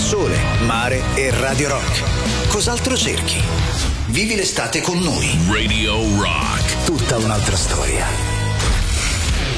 sole, mare e Radio Rock. Cos'altro cerchi? Vivi l'estate con noi. Radio Rock. Tutta un'altra storia.